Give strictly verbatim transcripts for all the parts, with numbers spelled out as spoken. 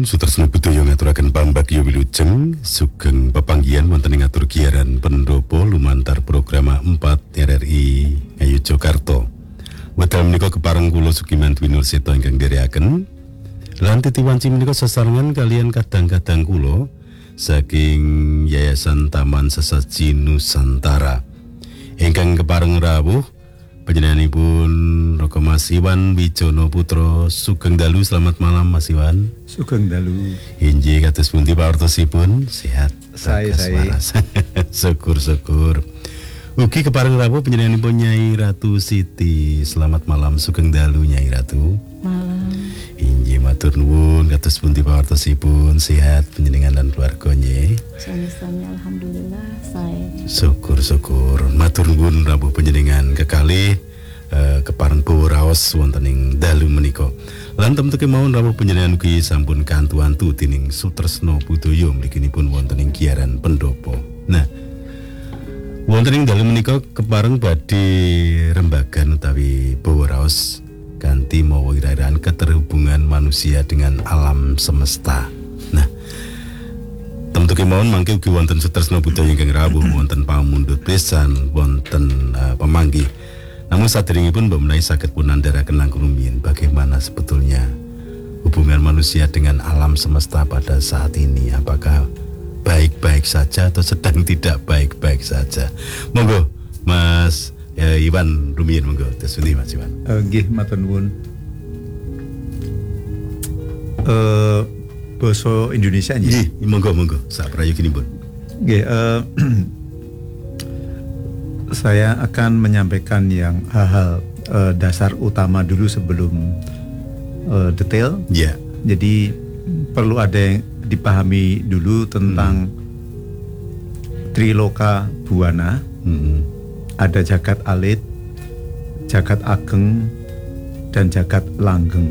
Sutresna budaya ngaturaken pambagya wilujeng sugeng pepanggihan wonten ing atur giaran pendopo lumantar program empat R R I Ayu Jakarta. Wedal menika kepareng kula Sugiman Dwi Nurseta ingkang nderekaken lan titiwanci menika sesarengan kalian kadang-kadang kula saking Yayasan Taman Sesaji Nusantara ingkang kepareng rawuh panjenenganipun Roko Mas Iwan Wijono Putra. Sugeng dalu, selamat malam Mas Iwan. Sugeng dalu. Inji kados pundi pawartosipun? Sehat. Saya saya. Syukur-syukur. Ugi kepareng rawuh panjenenganipun Nyai Ratu Siti. Selamat malam, sugeng dalu Nyai Ratu. Malam. Inji matur nuwun kados pundi pawartosipun? Sehat panjenengan lan keluarga nggih. Sami-sami alhamdulillah saya. Syukur-syukur. Matur nuwun rawuh panjenengan kekalih uh, kepareng raos wonten ing dalu menika. Lan temtu kemawon rawuh panjenengan ugi sampun kantu-antu dening Sutresna budaya mliginipun wonten ing giaran pendopo. Nah, wonten ing dalu menika kepareng badhe rembagan utawi raos kanthi mawa irah-irahan keterhubungan manusia dengan alam semesta. Nah, tentu kemawon mangke ugi wonten Sutresna budaya ingkang rawuh wonten pamundhut pisan wonten uh, pamanggih. Namun saderengipun mbok menawi saged pun nandharaken langkung rumiyin bagaimana sebetulnya hubungan manusia dengan alam semesta pada saat ini, apakah baik-baik saja atau sedang tidak baik-baik saja. Monggo Mas ya, Iwan rumiyin monggo tesundi Mas Iwan. Nggih, uh, matur nuwun. Eh basa Indonesia nggih. Nggih, monggo monggo sak prayoginipun. Nggih, uh, saya akan menyampaikan yang hal-hal uh, dasar utama dulu sebelum uh, detail. Ya. Yeah. Jadi perlu ada yang dipahami dulu tentang hmm. Triloka Buana. Hmm. Ada jagat alit, jagat ageng, dan jagat langgeng.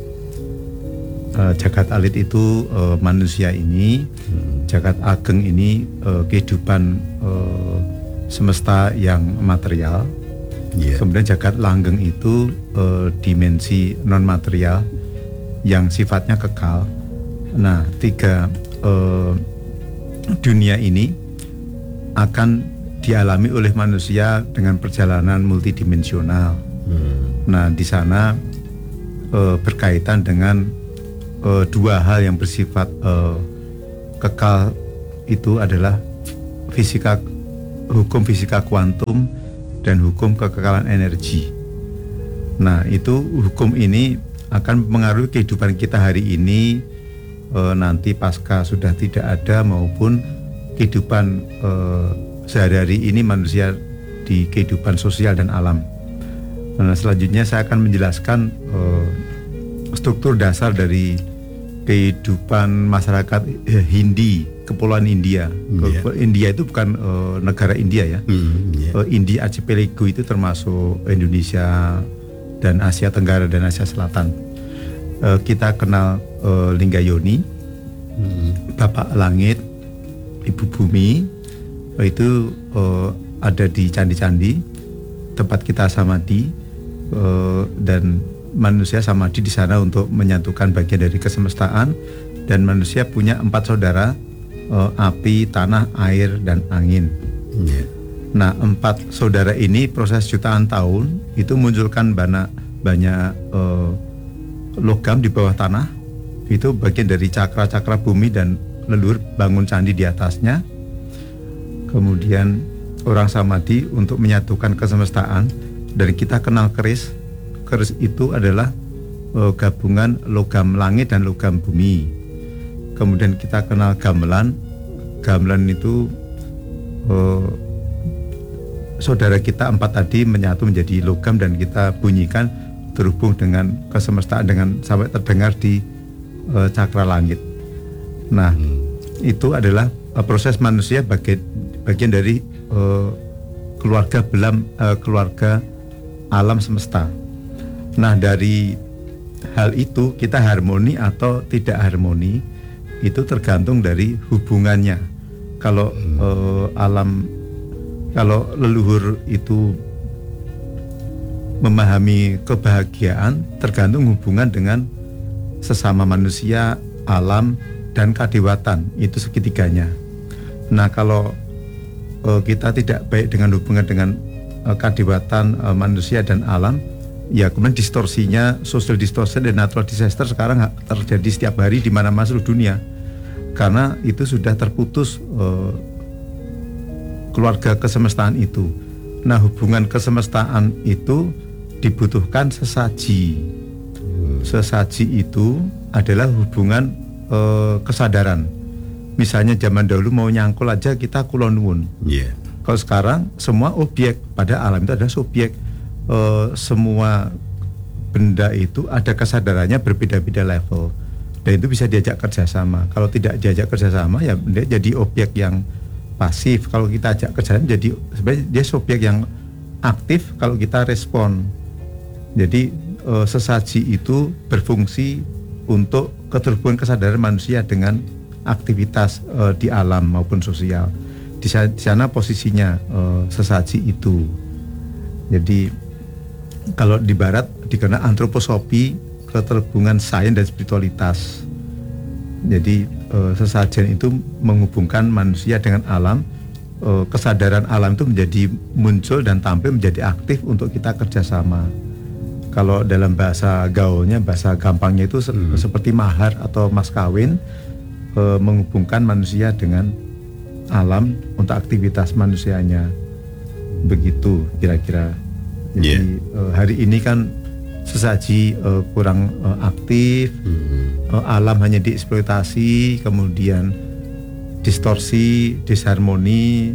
Uh, jagat alit itu uh, manusia ini, hmm. jagat ageng ini uh, kehidupan uh, semesta yang material. Yeah. Kemudian jagat langgeng itu uh, dimensi non material yang sifatnya kekal. Nah, tiga uh, dunia ini akan dialami oleh manusia dengan perjalanan multidimensional. Hmm. Nah, di sana uh, berkaitan dengan uh, dua hal yang bersifat uh, kekal, itu adalah fisika, hukum fisika kuantum dan hukum kekekalan energi. Nah, itu hukum ini akan mempengaruhi kehidupan kita hari ini, uh, nanti pasca sudah tidak ada, maupun kehidupan uh, sehari-hari ini manusia di kehidupan sosial dan alam. Nah, selanjutnya saya akan menjelaskan uh, struktur dasar dari kehidupan masyarakat uh, Hindi, Kepulauan India. Yeah. India itu bukan uh, negara India ya. Mm, yeah. uh, India Archipelago itu termasuk Indonesia dan Asia Tenggara dan Asia Selatan. Uh, kita kenal uh, Linggayoni, mm. Bapak Langit, Ibu Bumi. Itu uh, ada di candi-candi tempat kita samadhi, uh, dan manusia samadhi di sana untuk menyatukan bagian dari kesemestaan. Dan manusia punya empat saudara, uh, api, tanah, air, dan angin. Yeah. Nah, empat saudara ini proses jutaan tahun itu munculkan banyak banyak uh, logam di bawah tanah. Itu bagian dari cakra-cakra bumi dan leluhur bangun candi di atasnya. Kemudian orang samadhi untuk menyatukan kesemestaan, dan kita kenal keris. Keris itu adalah uh, gabungan logam langit dan logam bumi. Kemudian kita kenal gamelan. Gamelan itu uh, saudara kita empat tadi menyatu menjadi logam, dan kita bunyikan terhubung dengan kesemestaan dengan sampai terdengar di uh, cakra langit. Nah, hmm. itu adalah uh, proses manusia bagian bagian dari uh, keluarga belam uh, keluarga alam semesta. Nah, dari hal itu kita harmoni atau tidak harmoni itu tergantung dari hubungannya. Kalau hmm. uh, alam kalau leluhur itu memahami kebahagiaan, tergantung hubungan dengan sesama manusia alam, dan kadewatan, itu segitiganya. Nah, kalau uh, kita tidak baik dengan hubungan dengan uh, kadewatan uh, manusia dan alam, ya kemudian distorsinya, social distortion dan natural disaster sekarang terjadi setiap hari di mana-mana seluruh dunia. Karena itu sudah terputus uh, keluarga kesemestaan itu. Nah, hubungan kesemestaan itu dibutuhkan sesaji. Sesaji itu adalah hubungan uh, kesadaran. Misalnya zaman dahulu mau nyangkul aja kita kulon nuwun. Yeah. Kalau sekarang semua objek, pada alam itu ada subjek. Uh, semua benda itu ada kesadarannya berbeda-beda level. Dan itu bisa diajak kerjasama. Kalau tidak diajak kerjasama, ya dia jadi objek yang pasif. Kalau kita ajak kerjasama, jadi sebenarnya dia subjek yang aktif kalau kita respon. Jadi uh, sesaji itu berfungsi untuk keterhubungan kesadaran manusia dengan aktivitas uh, di alam maupun sosial. Di sana, di sana posisinya uh, sesaji itu. Jadi kalau di barat dikenal antroposofi, keterhubungan sains dan spiritualitas. Jadi uh, sesajen itu menghubungkan manusia dengan alam. Uh, kesadaran alam itu menjadi muncul dan tampil menjadi aktif untuk kita kerjasama. Kalau dalam bahasa gaulnya, bahasa gampangnya itu se- hmm. seperti mahar atau mas kawin, uh, menghubungkan manusia dengan alam untuk aktivitas manusianya. Begitu kira-kira. Jadi yeah. uh, hari ini kan sesaji uh, kurang uh, aktif, mm-hmm. uh, alam hanya dieksploitasi, kemudian distorsi, disharmoni.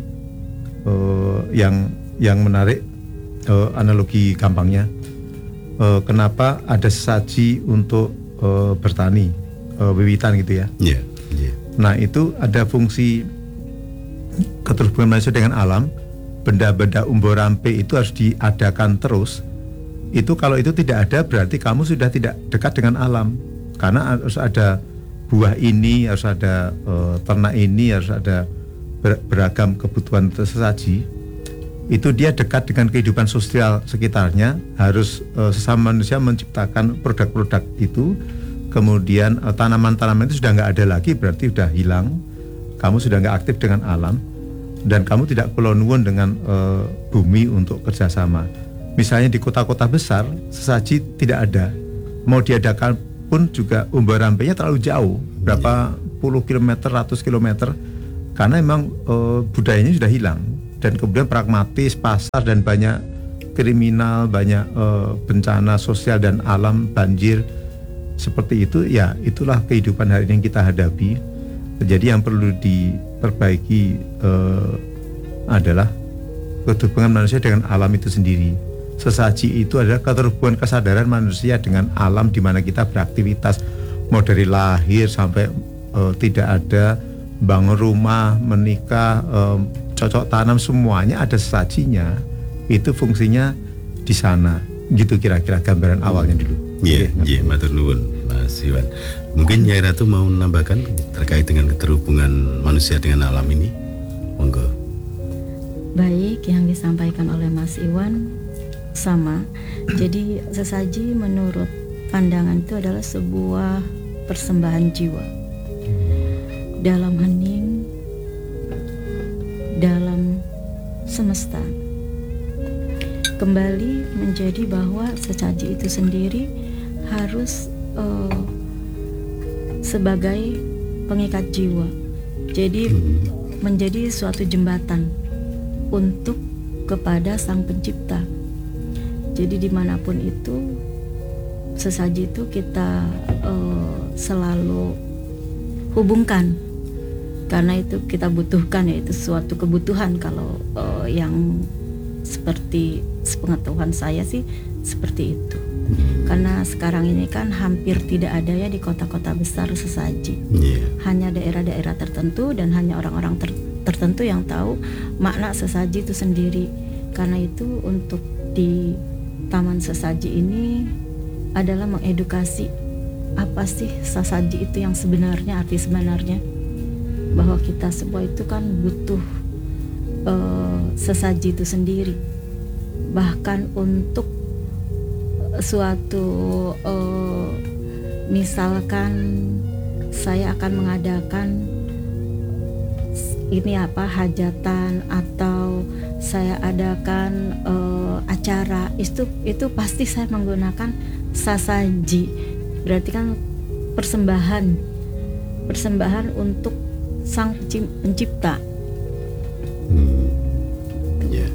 Uh, yang yang menarik uh, analogi gampangnya, uh, kenapa ada sesaji untuk uh, bertani, uh, wiwitan gitu ya? Yeah. Yeah. Nah, itu ada fungsi keterhubungan manusia dengan alam. Benda-benda umbo rampe itu harus diadakan terus. Itu kalau itu tidak ada berarti kamu sudah tidak dekat dengan alam. Karena harus ada buah ini, harus ada uh, ternak ini, harus ada ber- beragam kebutuhan tersesaji. Itu dia dekat dengan kehidupan sosial sekitarnya. Harus uh, sesama manusia menciptakan produk-produk itu. Kemudian uh, tanaman-tanaman itu sudah nggak ada lagi, berarti sudah hilang. Kamu sudah nggak aktif dengan alam. Dan kamu tidak kulon-nuwun dengan uh, bumi untuk kerjasama. Misalnya di kota-kota besar, sesaji tidak ada. Mau diadakan pun juga umbo rampenya terlalu jauh, berapa puluh kilometer, ratus kilometer, karena memang uh, budayanya sudah hilang. Dan kemudian pragmatis, pasar dan banyak kriminal, banyak uh, bencana sosial dan alam, banjir, seperti itu. Ya, itulah kehidupan hari ini yang kita hadapi. Jadi yang perlu diperbaiki uh, adalah keterhubungan manusia dengan alam itu sendiri. Sesaji itu adalah keterhubungan kesadaran manusia dengan alam di mana kita beraktivitas, mau dari lahir sampai uh, tidak ada, bangun rumah, menikah, uh, cocok tanam, semuanya ada sesajinya. Itu fungsinya di sana. Gitu kira-kira gambaran awalnya dulu. Iya, iya, matur nuwun Mas Iwan. Mungkin Nyai Ratu mau menambahkan terkait dengan keterhubungan manusia dengan alam ini, monggo. Baik, yang disampaikan oleh Mas Iwan sama. Jadi sesaji menurut pandangan itu adalah sebuah persembahan jiwa dalam hening, dalam semesta. Kembali menjadi bahwa sesaji itu sendiri harus uh, sebagai pengikat jiwa. Jadi menjadi suatu jembatan untuk kepada Sang Pencipta. Jadi dimanapun itu sesaji itu kita uh, selalu hubungkan, karena itu kita butuhkan, yaitu suatu kebutuhan. Kalau uh, yang seperti sepengetahuan saya sih seperti itu. Karena sekarang ini kan hampir tidak ada ya di kota-kota besar sesaji. Yeah. Hanya daerah-daerah tertentu dan hanya orang-orang ter- tertentu yang tahu makna sesaji itu sendiri. Karena itu untuk di Taman Sesaji ini adalah mengedukasi apa sih sesaji itu yang sebenarnya, arti sebenarnya. Bahwa kita semua itu kan butuh uh, sesaji itu sendiri. Bahkan untuk suatu uh, misalkan saya akan mengadakan ini apa hajatan atau saya adakan uh, acara, itu itu pasti saya menggunakan sasaji, berarti kan persembahan persembahan untuk sang pencipta. Hmm. Ya.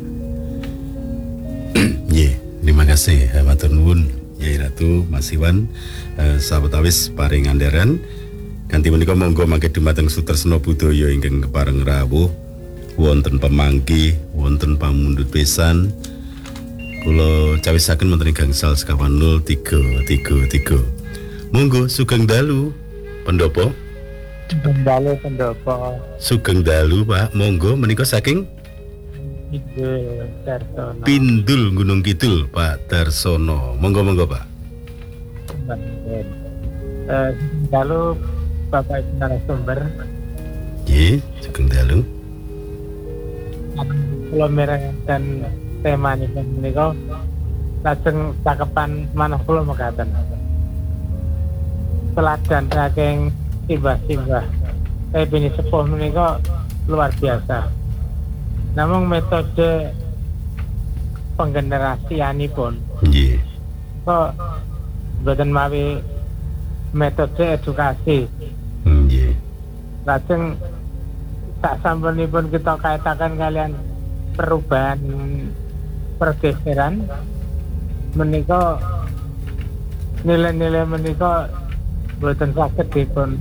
Yeah. Terima kasih matur nuwun Yai Ratu Mas Iwan, uh, sahabat awis paring andheran. Kanthi menika monggo mangke dumateng sutresna budaya ingkang kepareng rawuh wonten pemanggi, wonten pamundhut besan. Kula cawisaken wonten ing gangsal sekawan nol tiga tiga tiga. Monggo sugeng dalu pendopo. Sugeng dalu pendopo. Sugeng dalu Pak, monggo menika saking Pindul Darsono. Pindul Gunung Kidul Pak Darsono. Monggo monggo Pak. Eh, dalu Bapak Ibu narasumber. Nggih, sugeng dalu. Kula mirengaken temanipun menika lajeng cakepan manah kula mekaten. Teladan saking simbah-simbah Ebini sepuh menika luar biasa. Namun metode penggenerasianipun Nggih. kok mboten mawi metode edukasi. Nggih. Lajeng sak sampunipun kita kaitaken kalian perubahan pergeseran menika nilai-nilai menika boten saged dipun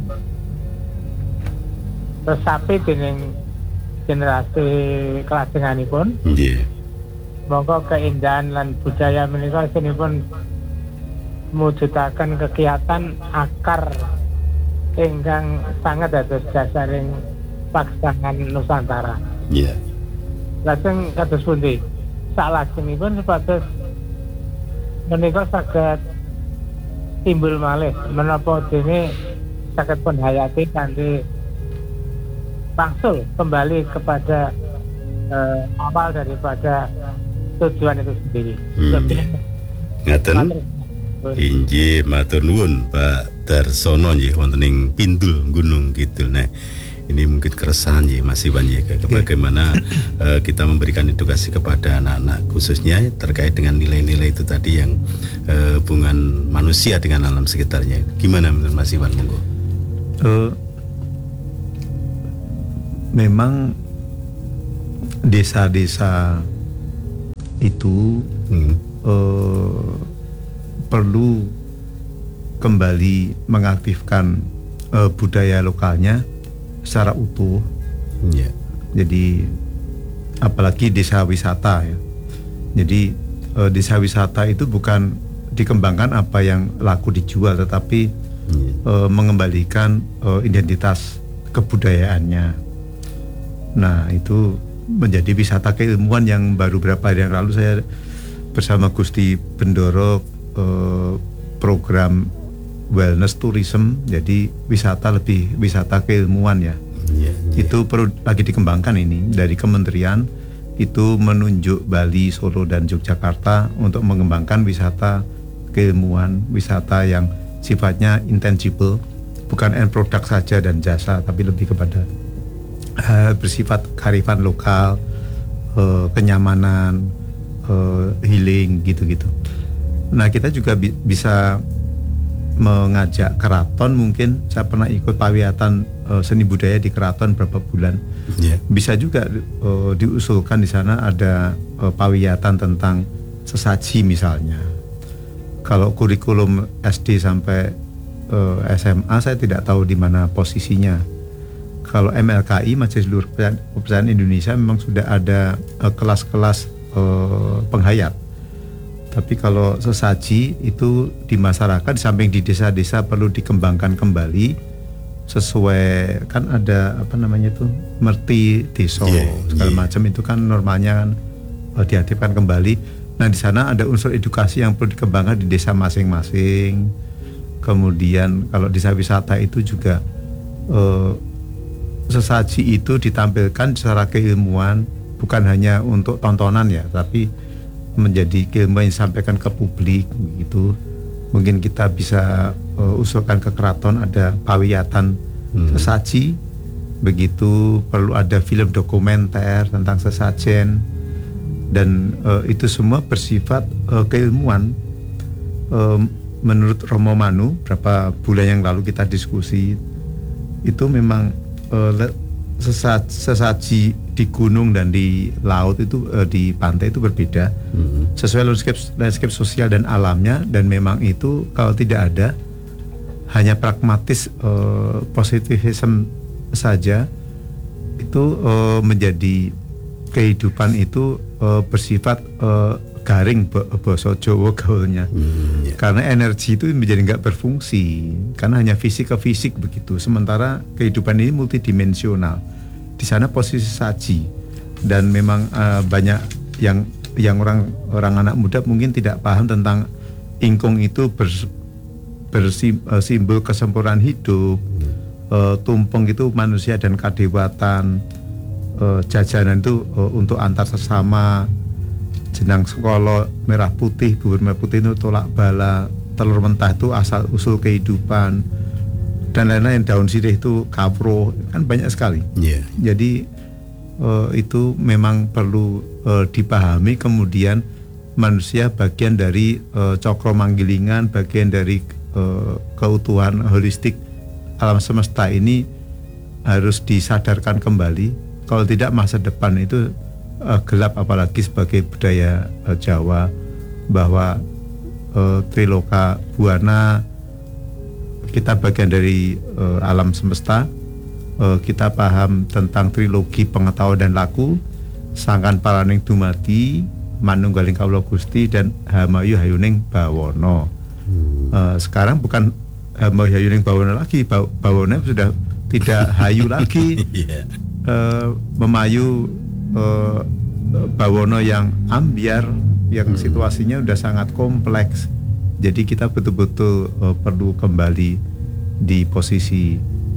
resapi dening generasi kelajenganipun. Nggih. Monggo keindahan lan budaya menika isinipun mujudaken kegiatan akar ingkang sangat dados dasaring paksangan Nusantara. Iya. Lajeng kados pundi? Salajengipun supados menika saged timbul malih menapa dene saged pun hayati kanthi langsung kembali kepada uh, awal daripada tujuan itu sendiri. Hmm, ngaten. Inggih matur nuwun Pak Darsono nggih wonten ing Pindul Gunung Kidul. Nah, ini mungkin keresahan ya Mas Iwan ya, bagaimana uh, kita memberikan edukasi kepada anak-anak khususnya terkait dengan nilai-nilai itu tadi yang uh, hubungan manusia dengan alam sekitarnya. Gimana menurut Mas Iwan, monggo? Uh, memang desa-desa itu hmm. uh, perlu kembali mengaktifkan uh, budaya lokalnya secara utuh. Yeah. Jadi apalagi desa wisata ya. Jadi uh, desa wisata itu bukan dikembangkan apa yang laku dijual, tetapi yeah. uh, mengembalikan uh, identitas kebudayaannya. Nah, itu menjadi wisata keilmuan yang baru beberapa hari yang lalu saya bersama Gusti Bendoro uh, program wellness tourism, jadi wisata lebih wisata keilmuan ya. Yeah, yeah. Itu perlu lagi dikembangkan ini dari kementerian, itu menunjuk Bali, Solo dan Yogyakarta untuk mengembangkan wisata keilmuan, wisata yang sifatnya intangible, bukan end product saja dan jasa, tapi lebih kepada uh, bersifat kearifan lokal, uh, kenyamanan, uh, healing gitu-gitu. Nah, kita juga bi- bisa mengajak keraton, mungkin saya pernah ikut pawiatan uh, seni budaya di keraton beberapa bulan. Yeah. Bisa juga uh, diusulkan di sana ada uh, pawiatan tentang sesaji misalnya. Kalau kurikulum S D sampai uh, S M A saya tidak tahu di mana posisinya. Kalau M L K I Majelis Luhur Kepercayaan Indonesia memang sudah ada uh, kelas-kelas uh, penghayat. Tapi kalau sesaji itu di masyarakat, di samping di desa-desa perlu dikembangkan kembali sesuai, kan ada apa namanya itu merti desa yeah, segala yeah. macam itu kan normalnya kan uh, diaktifkan kembali. Nah, di sana ada unsur edukasi yang perlu dikembangkan di desa masing-masing. Kemudian kalau desa wisata itu juga uh, sesaji itu ditampilkan secara keilmuan, bukan hanya untuk tontonan ya, tapi menjadi keilmuan yang disampaikan ke publik gitu. Mungkin kita bisa uh, usulkan ke keraton ada pawiyatan hmm. sesaji. Begitu perlu ada film dokumenter tentang sesajen, dan uh, itu semua bersifat uh, keilmuan. Uh, menurut Romo Manu, berapa bulan yang lalu kita diskusi, itu memang uh, sesat, sesaji di gunung dan di laut itu uh, di pantai itu berbeda hmm. sesuai landscape, landscape sosial dan alamnya, dan memang itu kalau tidak ada hanya pragmatis uh, positivism saja, itu uh, menjadi kehidupan itu uh, bersifat uh, garing bahasa Jawa gaulnya hmm, yeah. Karena energi itu menjadi nggak berfungsi karena hanya fisik ke fisik begitu, sementara kehidupan ini multidimensional. Di sana posisi saji, dan memang uh, banyak yang yang orang orang anak muda mungkin tidak paham tentang ingkung itu ber, bersimbol kesempurnaan hidup, hmm. uh, tumpeng itu manusia dan kadewatan, uh, jajanan itu uh, untuk antar sesama, jenang sekolo merah putih, bubur merah putih itu tolak bala, telur mentah itu asal usul kehidupan, dan lain-lain, daun sirih itu kapro, kan banyak sekali. Yeah. Jadi uh, itu memang perlu uh, dipahami. Kemudian manusia bagian dari uh, cokro manggilingan, bagian dari uh, keutuhan holistik alam semesta ini harus disadarkan kembali. Kalau tidak masa depan itu uh, gelap, apalagi sebagai budaya uh, Jawa, bahwa uh, Triloka Buana, kita bagian dari uh, alam semesta, uh, kita paham tentang trilogi pengetahuan dan laku, sangkan paraning dumadi, manunggaling kawula Gusti, dan hamayu hayuning bawono. Hmm. Uh, sekarang bukan hamayu hayuning bawono lagi, bawono sudah tidak hayu lagi, yeah. uh, memayu uh, bawono yang ambiar, yang hmm. situasinya sudah sangat kompleks. Jadi kita betul-betul uh, perlu kembali di posisi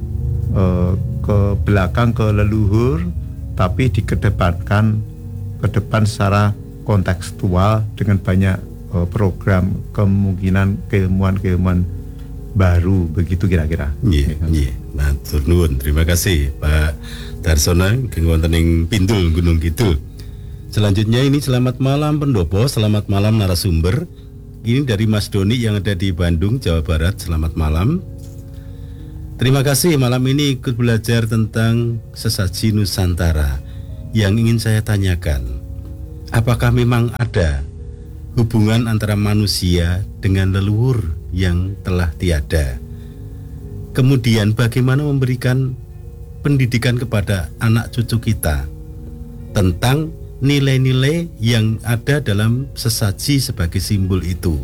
uh, ke belakang, ke leluhur, tapi dikedepankan ke depan secara kontekstual dengan banyak uh, program, kemungkinan keilmuan-keilmuan baru, begitu kira-kira. Iya, iya. Matur nuwun. Terima kasih Pak Darsono wonten ing Pintul Gunung Kidul. Selanjutnya ini selamat malam pendopo, selamat malam narasumber. Ini dari Mas Doni yang ada di Bandung, Jawa Barat. Selamat malam. Terima kasih, malam ini ikut belajar tentang sesaji Nusantara. Yang ingin saya tanyakan, apakah memang ada hubungan antara manusia dengan leluhur yang telah tiada? Kemudian bagaimana memberikan pendidikan kepada anak cucu kita tentang nilai-nilai yang ada dalam sesaji sebagai simbol itu.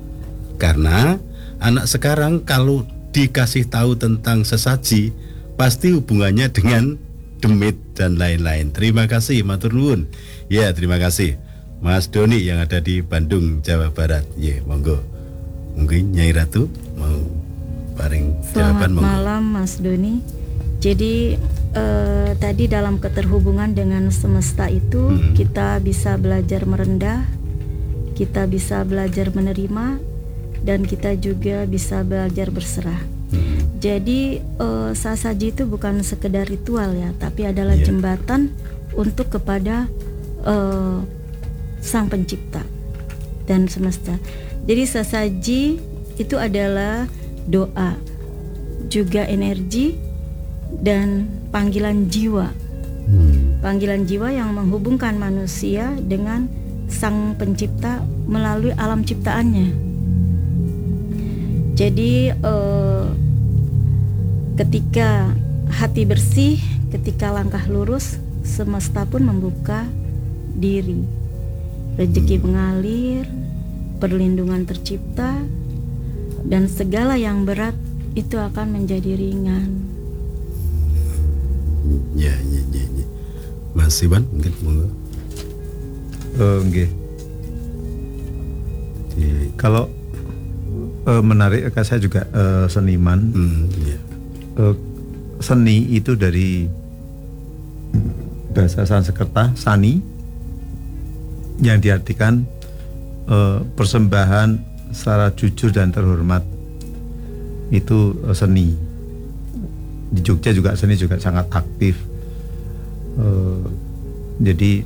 Karena anak sekarang kalau dikasih tahu tentang sesaji, pasti hubungannya dengan demit dan lain-lain. Terima kasih, matur nuwun. Ya, terima kasih Mas Doni yang ada di Bandung, Jawa Barat. Ya, monggo. Mungkin Nyai Ratu mau paring jawaban. Selamat malam Mas Doni. Jadi eh, tadi dalam keterhubungan dengan semesta itu hmm. kita bisa belajar merendah, kita bisa belajar menerima, dan kita juga bisa belajar berserah. Hmm. Jadi eh, sesaji itu bukan sekedar ritual ya, tapi adalah yeah. jembatan untuk kepada eh, Sang Pencipta dan semesta. Jadi sesaji itu adalah doa, juga energi, dan panggilan jiwa, hmm. panggilan jiwa yang menghubungkan manusia dengan Sang Pencipta melalui alam ciptaannya. Jadi eh, ketika hati bersih, ketika langkah lurus, semesta pun membuka diri, rezeki mengalir, perlindungan tercipta, dan segala yang berat itu akan menjadi ringan. Ya, ya, ya, ya. Mas Iwan mungkin monggo. Oh, nggih. Kalau uh, menarik, saya juga uh, seniman. Hmm, ya. uh, seni itu dari bahasa Sanskerta sani, yang diartikan uh, persembahan secara jujur dan terhormat itu uh, seni. Di Jogja juga seni juga sangat aktif. Uh, jadi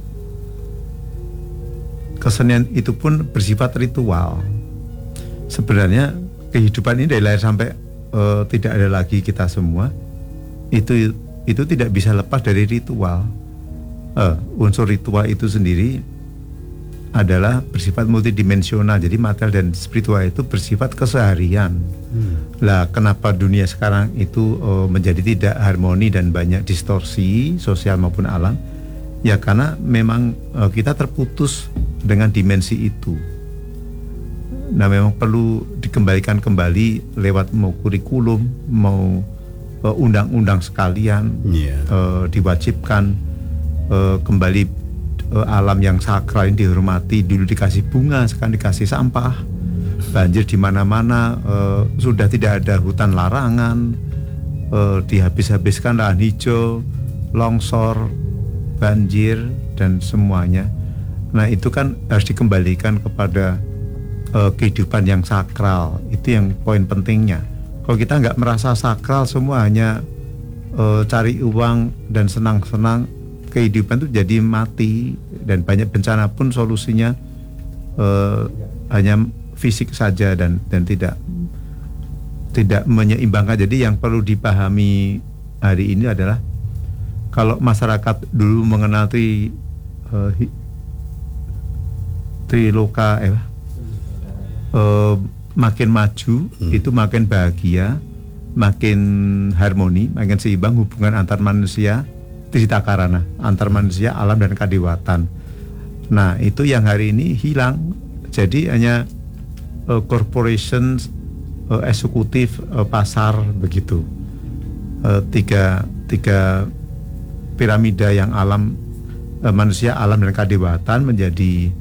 kesenian itu pun bersifat ritual. Sebenarnya kehidupan ini dari lahir sampai uh, tidak ada lagi kita semua itu itu tidak bisa lepas dari ritual. Uh, unsur ritual itu sendiri adalah bersifat multidimensional. Jadi material dan spiritual itu bersifat keseharian. Hmm. Lah kenapa dunia sekarang itu uh, menjadi tidak harmoni dan banyak distorsi sosial maupun alam? Ya karena memang uh, kita terputus dengan dimensi itu. Nah memang perlu dikembalikan kembali lewat mau kurikulum, mau uh, undang-undang sekalian, yeah. uh, diwajibkan uh, kembali uh, alam yang sakral ini dihormati. Dulu dikasih bunga, sekarang dikasih sampah, banjir di mana-mana, uh, sudah tidak ada hutan larangan, uh, dihabis-habiskan lahan hijau, longsor, banjir dan semuanya. Nah itu kan harus dikembalikan kepada Uh, kehidupan yang sakral. Itu yang poin pentingnya. Kalau kita nggak merasa sakral, semua hanya uh, cari uang dan senang-senang, kehidupan itu jadi mati. Dan banyak bencana pun solusinya uh, hanya fisik saja dan dan tidak tidak menyeimbangkan. Jadi yang perlu dipahami hari ini adalah kalau masyarakat dulu mengenal tri uh, triloka eh Uh, makin maju hmm. itu makin bahagia, makin harmoni, makin seimbang hubungan antar manusia, trita karana, antar manusia, alam dan kadewatan. Nah itu yang hari ini hilang. Jadi hanya uh, corporation, uh, eksekutif, uh, pasar begitu. Uh, tiga tiga piramida yang alam, uh, manusia, alam dan kadewatan menjadi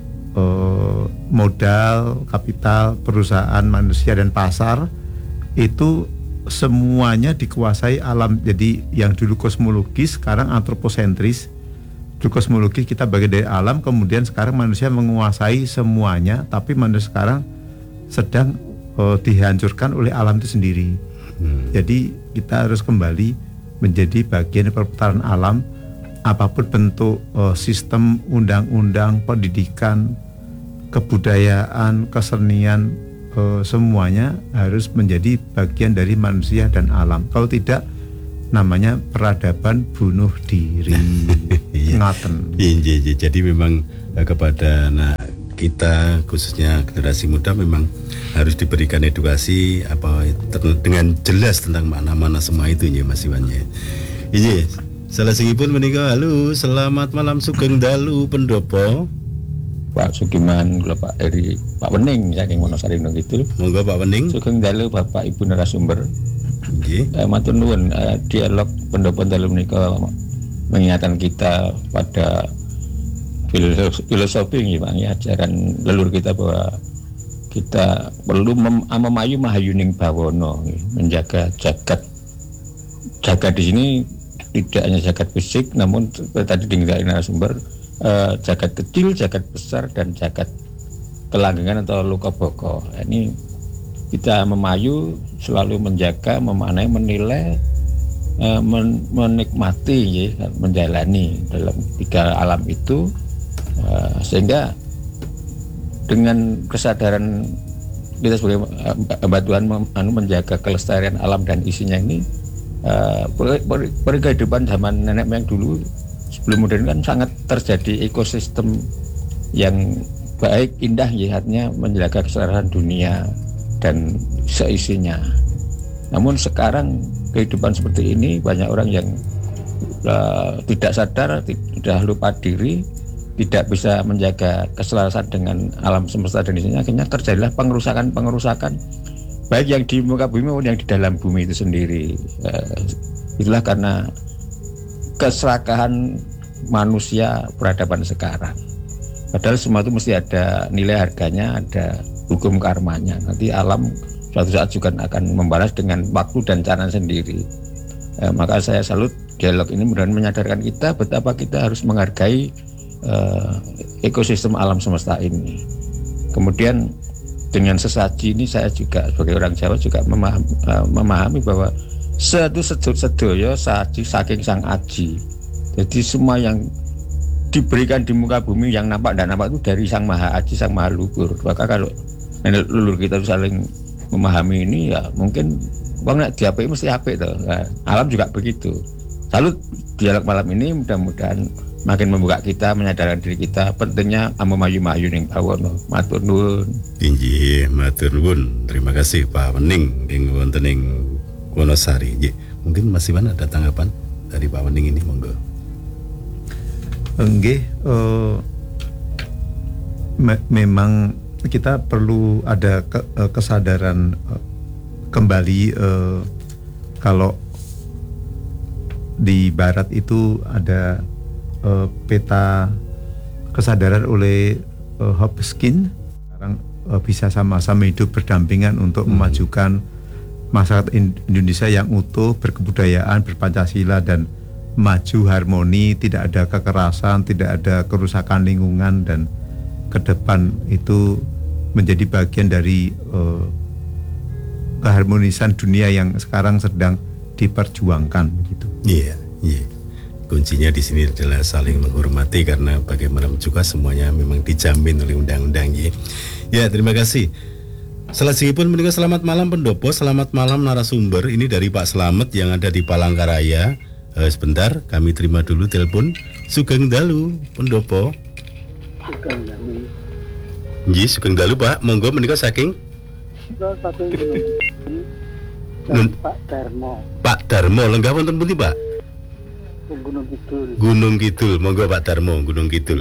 Uh, modal, kapital, perusahaan, manusia dan pasar itu semuanya dikuasai alam. Jadi yang dulu kosmologis sekarang antroposentris. Dulu kosmologis kita bagian dari alam, kemudian sekarang manusia menguasai semuanya, tapi manusia sekarang sedang uh, dihancurkan oleh alam itu sendiri. Hmm. Jadi kita harus kembali menjadi bagian perputaran alam. Apapun bentuk uh, sistem undang-undang, pendidikan, kebudayaan, kesenian, uh, semuanya harus menjadi bagian dari manusia dan alam. Kalau tidak, namanya peradaban bunuh diri. Ngaten. Iya, iya. Jadi memang uh, kepada nah, kita khususnya generasi muda memang harus diberikan edukasi apa dengan jelas tentang makna-makna semua itu ya Mas Iwan ya. Iya. Salah singipun menika halo, selamat malam Sugeng Dalu Pendopo. Pak Sugiman, kula Pak Eri, Pak Wening saking Wonosari gitu. Monggo Pak Wening. Sugeng Dalu Bapak Ibu narasumber. Nggih. Eh, matur nuwun, eh, dialog Pendopo Dalu menika mengingatkan kita pada filosofi, filosofi nggih Pak, ya, ajaran leluhur kita bahwa kita perlu mem- memayu mahayuning bawono, menjaga jagat. Jagat di sini tidak hanya jagat fisik, namun tadi dengan narasumber eh, jagat kecil, jagat besar, dan jagat kelanggengan atau luka boko. Ini kita memayu selalu menjaga, memaknai, menilai, eh, men- menikmati, ya, menjalani dalam tiga alam itu, eh, sehingga dengan kesadaran kita sebagai hamba Tuhan menjaga kelestarian alam dan isinya ini. Uh, per, per, per kehidupan zaman nenek moyang dulu sebelum modern kan sangat terjadi ekosistem yang baik, indah, lihatnya menjaga keseluruhan dunia dan seisinya. Namun sekarang kehidupan seperti ini banyak orang yang uh, tidak sadar, tidak lupa diri, tidak bisa menjaga keselarasan dengan alam semesta dan isinya, akhirnya terjadilah pengerusakan-pengerusakan baik yang di muka bumi maupun yang di dalam bumi itu sendiri. Uh, itulah karena keserakahan manusia peradaban sekarang. Padahal semua itu mesti ada nilai harganya, ada hukum karmanya. Nanti alam suatu saat juga akan membalas dengan waktu dan cara sendiri. Uh, maka saya salut dialog ini mudah-mudahan menyadarkan kita betapa kita harus menghargai uh, ekosistem alam semesta ini. Kemudian dengan sesaji ini saya juga sebagai orang Jawa juga memahami, uh, memahami bahwa sedu sedu sedoyo saji saking sang aji. Jadi semua yang diberikan di muka bumi yang nampak dan nampak itu dari sang maha aji, sang maha luhur. Maka kalau nenek leluhur kita saling memahami ini ya mungkin bang nak diapik mesti apik tuh. Nah, alam juga begitu. Lalu dialog malam ini mudah-mudahan makin membuka kita, menyadarkan diri kita pentingnya amo mayu-mayu ning bawono. Matur nuwun. Inggih, matur nuwun. Terima kasih Pak Wening ing wonten ing Wonosari. Nggih, mungkin masih mana ada tanggapan dari Pak Wening ini, monggo. Nggih, uh, me- memang kita perlu ada ke- uh, kesadaran uh, kembali uh, kalau di Barat itu ada uh, peta kesadaran oleh uh, Hopkins. Sekarang uh, bisa sama-sama hidup berdampingan untuk hmm. memajukan masyarakat Indonesia yang utuh, berkebudayaan, berpancasila dan maju harmoni, tidak ada kekerasan, tidak ada kerusakan lingkungan, dan ke depan itu menjadi bagian dari uh, keharmonisan dunia yang sekarang sedang diperjuangkan begitu. Iya, iya. Kuncinya di sini adalah saling menghormati karena bagaimana juga semuanya memang dijamin oleh undang-undang ya. Ya, terima kasih. Selesai pun menikah selamat malam pendopo, selamat malam narasumber. Ini dari Pak Slamet yang ada di Palangkaraya. Eh, sebentar, kami terima dulu telepon. Sugeng dalu pendopo. Sugeng dalu. Nggih, sugeng dalu Pak. Monggo menika saking Satu dan Pak Darmo. Pak Darmo, lenggah wonten pundi Pak? Gunung Kidul. Gunung Kidul, monggo Pak Darmo, Gunung Kidul.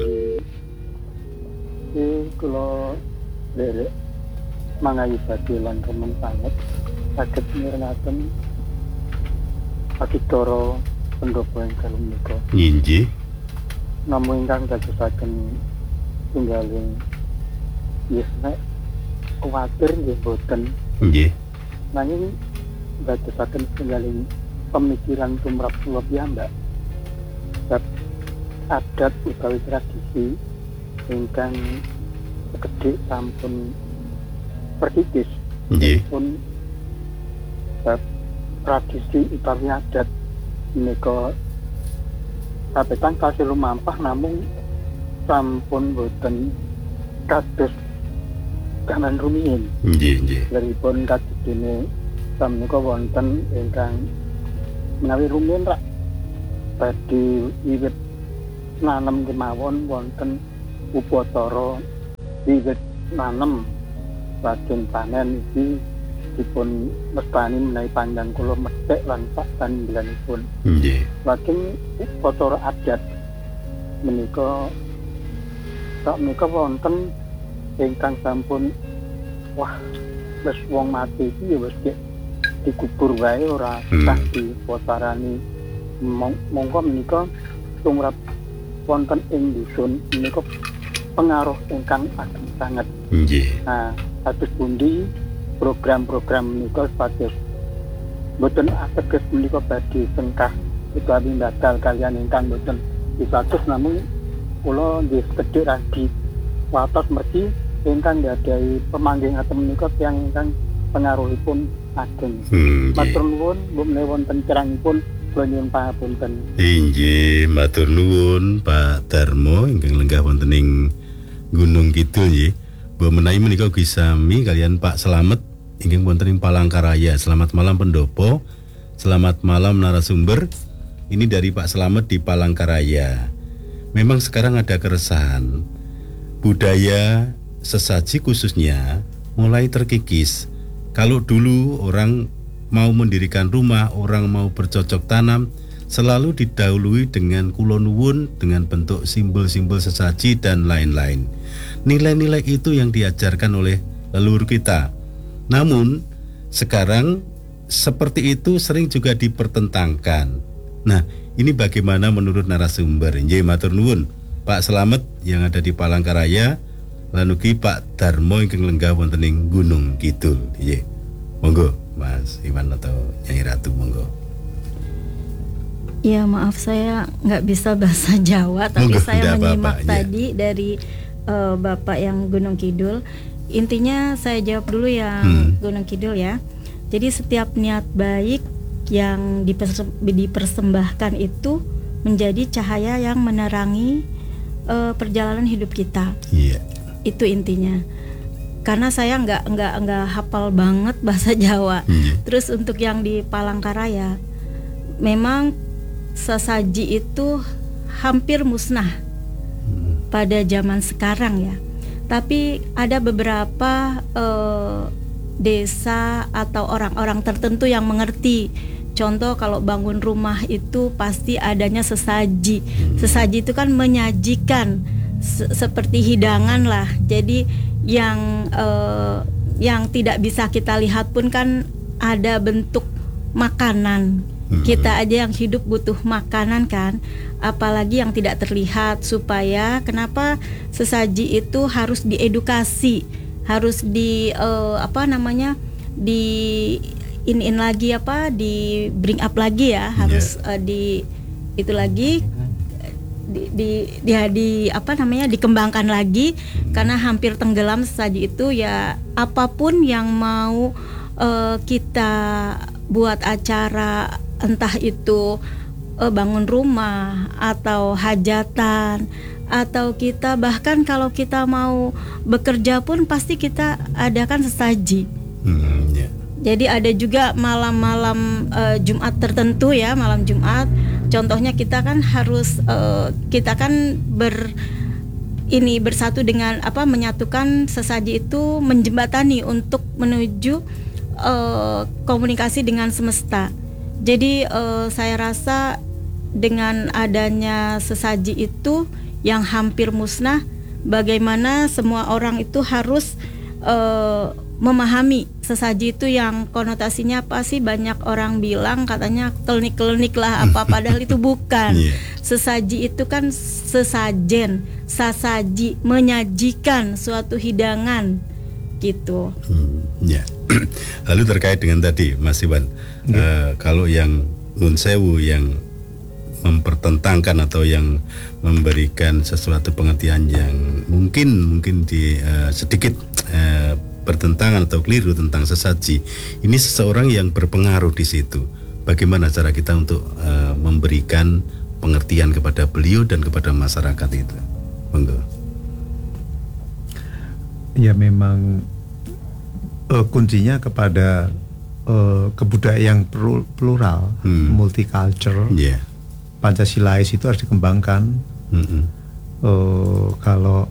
Iki kula derek mangayu badhe lan remen sanget saged mirengake akitoro pendopo ingkang menika. Nggih. Namung ingkang dadosaken tunggaling yes nek kuwatir nggih boten. Nggih. Nanging dadosaken tunggaling pemikiran tumrap kula piyambak. Bab adat utawi tradisi ingkang sekedhik sampun perkikis. Nggih. Pun bab tradisi utawi adat menika kabetan kasil lumampah namung sampun boten kados kanan rumiyin. Nggih, nggih. Deripun kadene samenika wonten ingkang menawi rumiyin rak badhe wiwit nanem kemawon wonten upacara wiwit nanem lajeng panen iki dipun mestani menawi panjang kula methek lan sak panjenenganipun. Nggih. Lajeng upacara adat menika sak menika wonten ingkang sampun wah wis wong mati iki ya wis dikubur wae ora sah hmm. dipotarani. Monggo menika tumrap wonten ing dusun menika pengaruh ingkang ageng sanget. Nggih. Nah, kados pundi program-program menika sepados boten ateges menika badhe sengkah utawi batal kalian ingkang boten dipatus namung kula nggih sekedhik radi watos mergi ingkang nggadahi pemanggihaken menika tiyang ingkang pengaruhipun ageng. Hmm, matur nuwun menawi wonten cerangipun kula nyuwun pangapunten. Inggih, matur nuwun Pak Darmo ingkang lenggah wonten ing Gunung Kidul nggih. Mbok menawi menika ugi sami kalian Pak Slamet ingkang wonten ing Palangkaraya. Selamat malam pendopo. Selamat malam narasumber. Ini dari Pak Slamet di Palangkaraya. Memang sekarang ada keresahan. Budaya sesaji khususnya mulai terkikis. Kalau dulu orang mau mendirikan rumah, orang mau bercocok tanam, selalu didahului dengan kula nuwun, dengan bentuk simbol-simbol sesaji dan lain-lain. Nilai-nilai itu yang diajarkan oleh leluhur kita. Namun sekarang seperti itu sering juga dipertentangkan. Nah, ini bagaimana menurut narasumber? Nggih, matur nuwun Pak Slamet yang ada di Palangkaraya, lan ugi Pak Darmo ingkang lenggah wonten ing Gunung Kidul. Nggih. Monggo Mas Iwan atau Nyai Ratu, monggo. Ya maaf saya nggak bisa bahasa Jawa, tapi Monggo, saya menyimak apa-apa, tadi ya. dari uh, Bapak yang Gunung Kidul. intinya saya jawab dulu yang Hmm. Gunung Kidul ya. Jadi setiap niat baik yang diperse- dipersembahkan itu menjadi cahaya yang menerangi uh, perjalanan hidup kita. Iya. Itu intinya. Karena saya nggak nggak nggak hafal banget bahasa Jawa. Iya. Terus untuk yang di Palangkaraya, memang sesaji itu hampir musnah pada zaman sekarang ya. Tapi ada beberapa eh, desa atau orang-orang tertentu yang mengerti. Contoh kalau bangun rumah itu pasti adanya sesaji. Sesaji itu kan menyajikan se- seperti hidangan lah. Jadi yang eh, yang tidak bisa kita lihat pun kan ada bentuk makanan. Kita aja yang hidup butuh makanan kan, apalagi yang tidak terlihat. Supaya kenapa sesaji itu harus diedukasi, harus di eh, apa namanya di iniin lagi apa di bring up lagi ya, harus eh, di itu lagi di di dia di apa namanya dikembangkan lagi, karena hampir tenggelam sesaji itu ya. Apapun yang mau eh, kita buat acara, entah itu uh, bangun rumah atau hajatan, atau kita bahkan kalau kita mau bekerja pun pasti kita adakan sesaji. Hmm, ya. Jadi ada juga malam-malam uh, Jumat tertentu ya, malam Jumat. Contohnya kita kan harus uh, kita kan ber ini bersatu dengan apa menyatukan sesaji itu, menjembatani untuk menuju uh, komunikasi dengan semesta. Jadi uh, saya rasa dengan adanya sesaji itu yang hampir musnah, bagaimana semua orang itu harus uh, memahami sesaji itu yang konotasinya apa sih? Banyak orang bilang katanya klinik-klinik lah apa, padahal itu bukan. Yeah. Sesaji itu kan sesajen, sasaji, menyajikan suatu hidangan gitu. Hmm, ya. Lalu terkait dengan tadi Mas Iwan, eh, kalau yang Nun Sewu yang mempertentangkan atau yang memberikan sesuatu pengertian yang mungkin mungkin di eh, sedikit eh, bertentangan atau keliru tentang sesaji, ini seseorang yang berpengaruh di situ. Bagaimana cara kita untuk eh, memberikan pengertian kepada beliau dan kepada masyarakat itu? Monggo. Ya memang uh, kuncinya kepada uh, kebudayaan yang plur- plural, Hmm. multicultural. Ya. Pancasilais itu harus dikembangkan. Mm-mm. Uh, kalau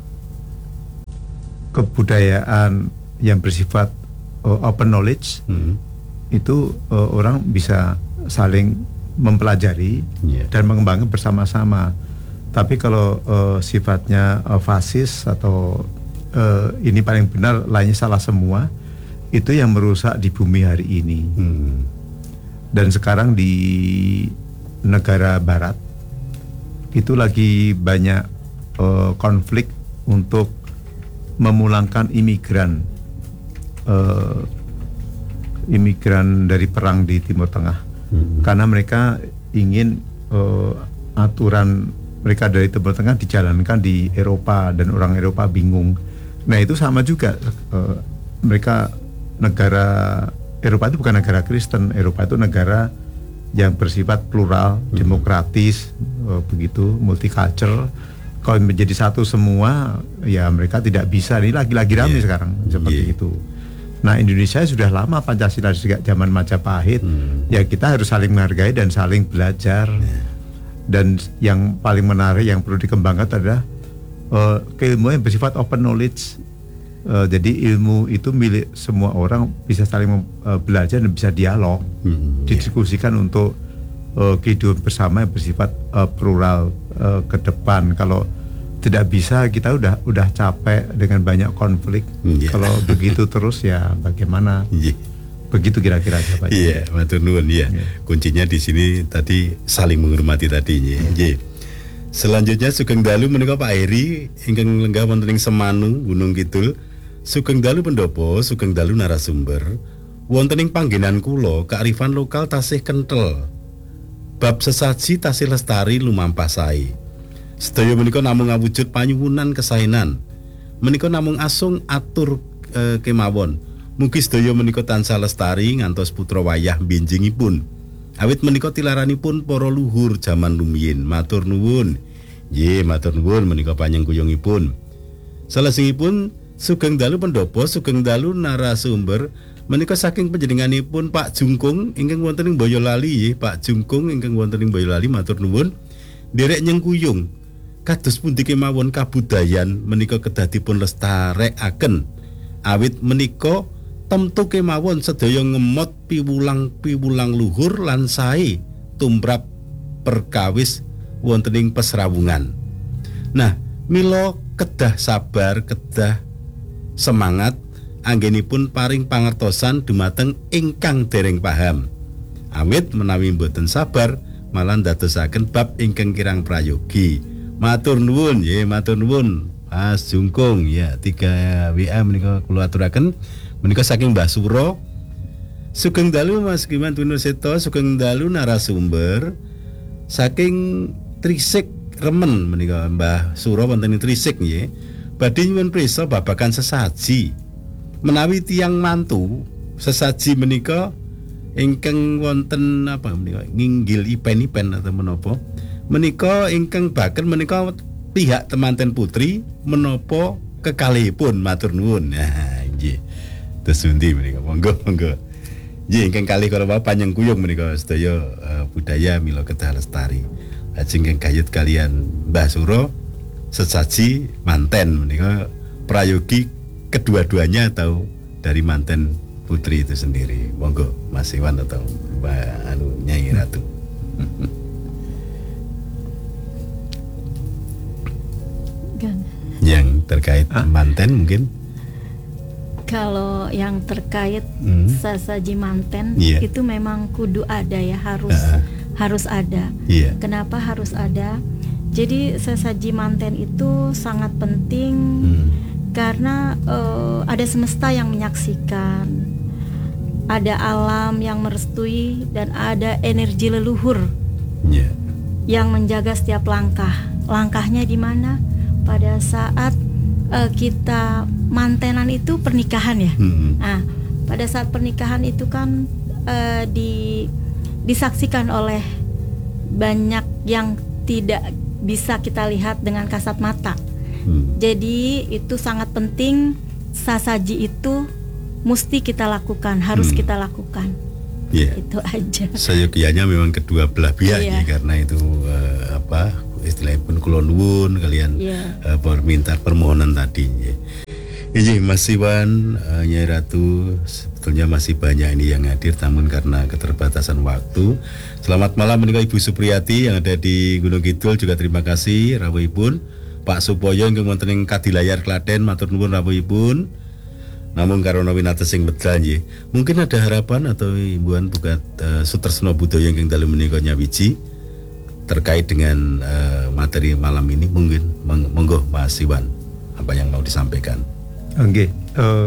kebudayaan yang bersifat uh, open knowledge, Mm. itu uh, orang bisa saling mempelajari Yeah. dan mengembangkan bersama-sama. Tapi kalau uh, sifatnya uh, fasis atau uh, ini paling benar, lainnya salah semua, itu yang merusak di bumi hari ini. Hmm. Dan sekarang di negara barat itu lagi banyak uh, konflik untuk memulangkan imigran uh, imigran dari perang di Timur Tengah. Hmm. Karena mereka ingin uh, aturan mereka dari Timur Tengah dijalankan di Eropa, dan orang Eropa bingung. Nah itu sama juga, uh, mereka negara Eropa itu bukan negara Kristen, Eropa itu negara yang bersifat plural, Hmm. demokratis, uh, begitu, multicultural. Kalau menjadi satu semua, ya mereka tidak bisa. Ini lagi-lagi ramai Yeah. sekarang seperti Yeah. itu. Nah Indonesia sudah lama Pancasila sejak zaman Majapahit. Hmm. Ya kita harus saling menghargai dan saling belajar. Dan yang paling menarik yang perlu dikembangkan adalah uh, keilmuan yang bersifat open knowledge. Uh, jadi ilmu itu milik semua orang, bisa saling mem- uh, belajar dan bisa dialog, Hmm, didiskusikan untuk uh, kehidupan bersama yang bersifat uh, plural uh, ke depan. Kalau tidak bisa, kita udah udah capek dengan banyak konflik. Hmm, yeah. Kalau begitu terus ya bagaimana? Iya. Begitu kira-kira jawabannya. Iya, matur nuwun ya. Iya. Kuncinya di sini tadi saling menghormati tadi nggih. Nggih. Selanjutnya Sugeng Dalu menika Pak Heri ingkang lenggah wonten ing Semanu, Gunung Kidul. Sugeng Dalu pendopo, Sugeng Dalu narasumber. Wonten ing panggenan kula kearifan lokal tasih kenthel. Bab sesaji tasih lestari lumampah sae. Sedaya menika namung awujud panyuwunan kesaenan. menika namung asung atur uh, kemawon. Mugi sedaya menika tansah lestari ngantos putra wayah benjingipun. Awit menika tilaranipun para luhur jaman rumiyin. Matur nuwun. Nggih, matur nuwun menika panjenenganipun. Salajengipun sugeng dalu pendopo, sugeng dalu narasumber menika saking panjenenganipun Pak Jungkung ingkang wonten ing Boyolali nggih, Pak Jungkung ingkang wonten ing Boyolali matur nuwun. Derek nyengkuyung kados pundi kemawon kabudayan menika kedah dipun lestarekaken. Awit menika temtu kemawon sedaya ngemot piwulang-piwulang luhur lan sae tumrap perkawis wonten ing pasrawungan. Nah, mila kedah sabar, kedah semangat anggenipun paring pangertosan dumateng ingkang dereng paham. Awit menawi mboten sabar malah ndadosaken bab ingkang kirang prayogi. Matur nuwun, nggih, matur nuwun Mas Jungkung ya, tiga W A menika kula aturaken. Menika saking Mbah Suro. Sugeng dalu Mas Giman Tunur Seto, sugeng dalu narasumber saking Trisik Remen menika Mbah Suro wonten ing Trisik nggih. Badhe nyuwun prisa babagan sesaji. Menawi tiyang mantu sesaji menika ingkang wonten apa menika nginggil ipen-ipen atau menapa. Menika ingkang baken menika pihak temanten putri menapa kekalihipun matur nuwun. Nah, nggih. Tesundi menika monggo monggo nggih ingkang kalih kala panjang kuyung menika sedaya uh, budaya mila kedah lestari. Lajeng ingkang gayut kalian Mbah Suro sesaji manten menika prayogi kedua-duanya atau dari manten putri itu sendiri. Monggo Mas Iwan atau Mbak anu Nyai Ratu. Yang terkait ah? manten mungkin. Kalau yang terkait hmm. sesaji manten yeah. itu memang kudu ada ya, harus uh, harus ada. Yeah. Kenapa harus ada? Jadi sesaji manten itu sangat penting hmm. karena uh, ada semesta yang menyaksikan, ada alam yang merestui dan ada energi leluhur yeah. yang menjaga setiap langkah. Langkahnya di mana? Pada saat uh, kita mantenan itu pernikahan ya. Hmm. Nah, pada saat pernikahan itu kan uh, di disaksikan oleh banyak yang tidak bisa kita lihat dengan kasat mata. Hmm. Jadi itu sangat penting, sasaji itu mesti kita lakukan, harus hmm. kita lakukan. Yeah. Itu aja. Sayogianya memang kedua belah pihak yeah. ya, karena itu uh, apa istilahnya pun kula nuwun kalian yeah. uh, permintaan permohonan tadi. Ya. Ini Mas Iwan, uh, Nyai Ratu, sebetulnya masih banyak ini yang hadir, namun karena keterbatasan waktu. Selamat malam menika Ibu Supriyati yang ada di Gunung Kidul, juga terima kasih rawuhipun. Pak Supoyo yang wonten ing Kadilayar Klaten, matur nuwun rawuhipun. Namun karena winata sing medal nggih. Mungkin ada harapan atau imbuhan buat uh, Sutresno Budaya yang dalu menika nyawiji terkait dengan uh, materi malam ini, mungkin monggo Mas Iwan apa yang mau disampaikan. Oke, okay. uh,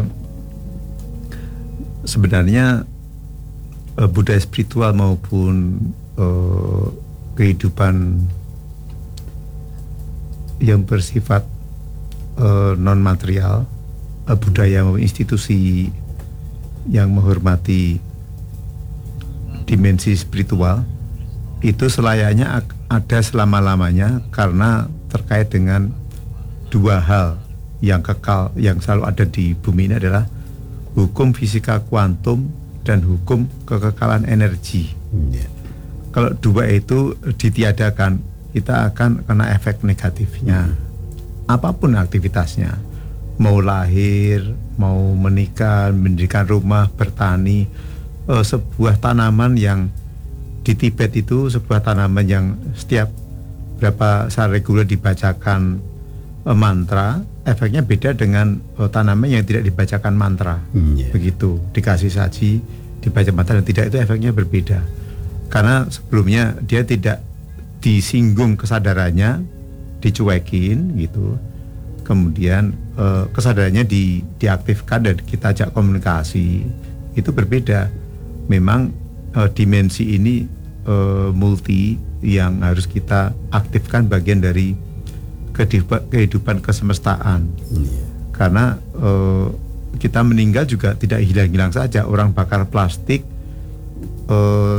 sebenarnya uh, budaya spiritual maupun uh, kehidupan yang bersifat uh, non material, uh, budaya maupun institusi yang menghormati dimensi spiritual itu selayaknya ada selama-lamanya, karena terkait dengan dua hal yang kekal yang selalu ada di bumi ini adalah hukum fisika kuantum dan hukum kekekalan energi. Yeah. Kalau dua itu ditiadakan, kita akan kena efek negatifnya. Mm. Apapun aktivitasnya, mau lahir, mau menikah, mendirikan rumah, bertani, eh, sebuah tanaman yang di Tibet itu sebuah tanaman yang setiap berapa saat reguler dibacakan eh, mantra, efeknya beda dengan uh, tanaman yang tidak dibacakan mantra. Hmm, yeah. Begitu, dikasih saji, dibaca mantra dan tidak, itu efeknya berbeda. Karena sebelumnya dia tidak disinggung kesadarannya, dicuekin gitu. Kemudian uh, kesadarannya di, diaktifkan dan kita ajak komunikasi. Itu berbeda. Memang uh, dimensi ini uh, multi yang harus kita aktifkan, bagian dari kehidupan, kehidupan kesemestaan. Yeah. karena eh, kita meninggal juga tidak hilang-hilang saja. Orang bakar plastik, eh,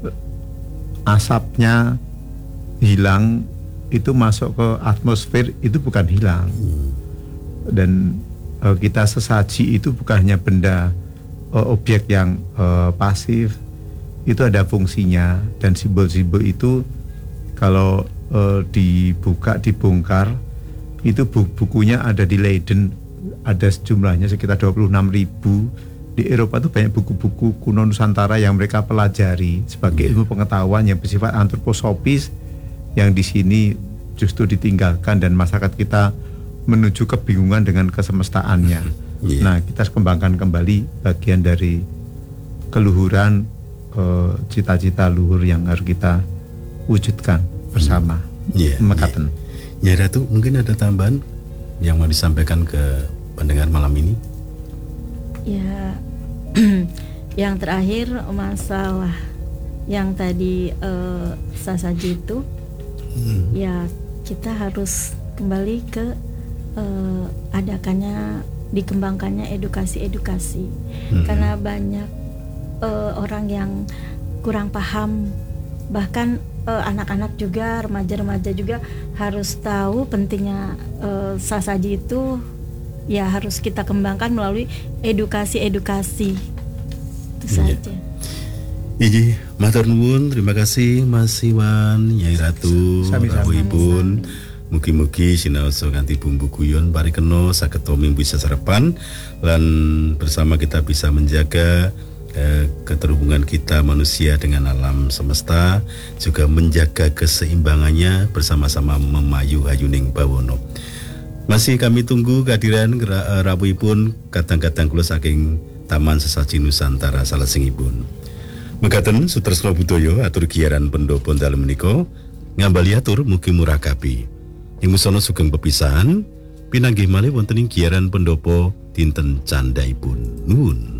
asapnya hilang, itu masuk ke atmosfer, itu bukan hilang. Dan eh, kita sesaji itu bukan hanya benda, eh, objek yang eh, pasif, itu ada fungsinya. Dan simbol-simbol itu kalau eh, dibuka, dibongkar, itu bukunya ada di Leiden, ada jumlahnya sekitar dua puluh enam ribu. Di Eropa itu banyak buku-buku kuno Nusantara yang mereka pelajari sebagai ilmu pengetahuan yang bersifat antroposofis, yang di sini justru ditinggalkan dan masyarakat kita menuju kebingungan dengan kesemestaannya. Yeah. Nah, kita kembangkan kembali bagian dari keluhuran, eh, cita-cita luhur yang harus kita wujudkan bersama. Yeah, Mekaten. Ya Ratu, mungkin ada tambahan yang mau disampaikan ke pendengar malam ini? Ya, yang terakhir masalah yang tadi eh, sesaji itu, Hmm. ya kita harus kembali ke eh, adakannya, dikembangkannya edukasi-edukasi, Hmm. karena banyak eh, orang yang kurang paham, bahkan eh, anak-anak juga, remaja-remaja juga harus tahu pentingnya eh, sesaji itu. Ya harus kita kembangkan melalui edukasi-edukasi. Itu Iya. saja. Iji, matur nuwun, terima kasih Mas Iwan, Nyai Ratu, Sami-sami. rawuhipun. Mugi-mugi sinaosa kanthi bumbu guyon parikena saged mimpi sesarepan lan bersama kita bisa menjaga eh, keterhubungan kita manusia dengan alam semesta, juga menjaga keseimbangannya bersama-sama memayu hayuning bawono. Masih kami tunggu kehadiran uh, rawuhipun kadang-kadang kula saking Taman Sesaji Nusantara salajengipun. Mekaten Sutresna Budaya atur giyaran pendhapa dalem menika ngambali atur mugi murakabi. Ing musana sugeng pepisahan pinanggih malih wonten ing giyaran pendhapa dinten candhaipun. Nuwun.